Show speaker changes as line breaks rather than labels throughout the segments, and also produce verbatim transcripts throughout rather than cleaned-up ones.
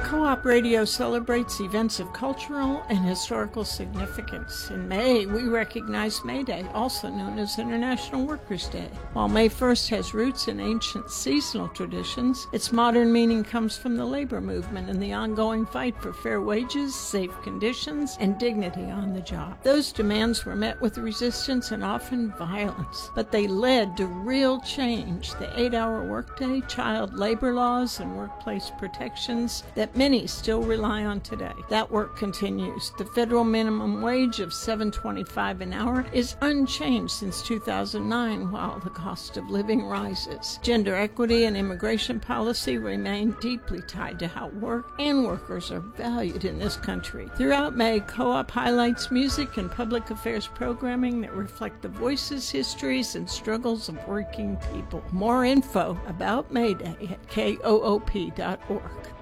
Co-op Radio celebrates events of cultural and historical significance. In May, we recognize May Day, also known as International Workers' Day. While May first has roots in ancient seasonal traditions, its modern meaning comes from the labor movement and the ongoing fight for fair wages, safe conditions, and dignity on the job. Those demands were met with resistance and often violence, but they led to real change: the eight-hour workday, child labor laws, and workplace protections that many still rely on today. That work continues. The federal minimum wage of seven dollars and twenty-five cents an hour is unchanged since two thousand nine, while the cost of living rises. Gender equity and immigration policy remain deeply tied to how work and workers are valued in this country. Throughout May, Co-op highlights music and public affairs programming that reflect the voices, histories, and struggles of working people. More info about May Day at K O O P dot org.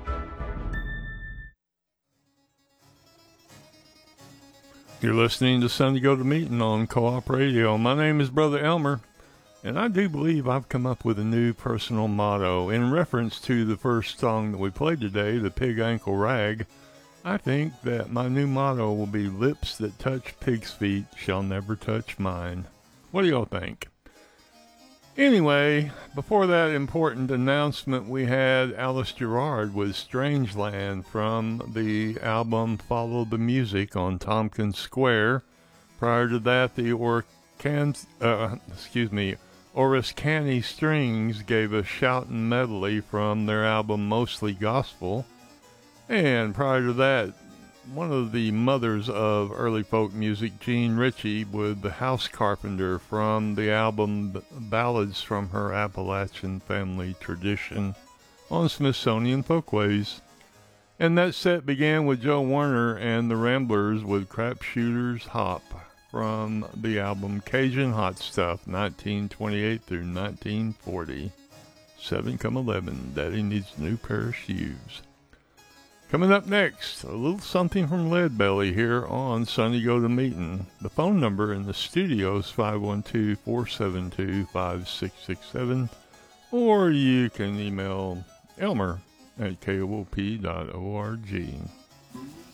You're listening to Sunday Go to Meeting on Co-op Radio. My name is Brother Elmer, and I do believe I've come up with a new personal motto. In reference to the first song that we played today, the Pig Ankle Rag, I think that my new motto will be, lips that touch pig's feet shall never touch mine. What do y'all think? Anyway, before that important announcement, we had Alice Gerrard with Strangeland from the album Follow the Music on Tompkins Square. Prior to that, the Orcan, uh, excuse me, Oriskany Strings gave a shoutin' medley from their album Mostly Gospel. And prior to that, one of the mothers of early folk music, Jean Ritchie, with The House Carpenter from the album Ballads from Her Appalachian Family Tradition on Smithsonian Folkways. And that set began with Joe Warner and the Ramblers with Crapshooters Hop from the album Cajun Hot Stuff, nineteen twenty-eight through nineteen forty. seven come eleven, Daddy Needs a New Pair of Shoes. Coming up next, a little something from Leadbelly here on Sunday Go to Meeting. The phone number in the studio is five one two, four seven two, five six six seven, or you can email Elmer at K O O P dot org.